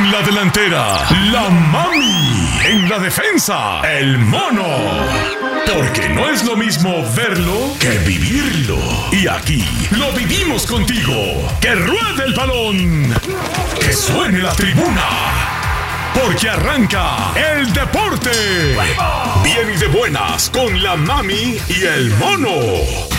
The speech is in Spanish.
En la delantera, la mami. En la defensa, el mono. Porque no es lo mismo verlo que vivirlo. Y aquí lo vivimos contigo. ¡Que ruede el balón! ¡Que suene la tribuna! Porque arranca el deporte. Bien y de buenas con la mami y el mono.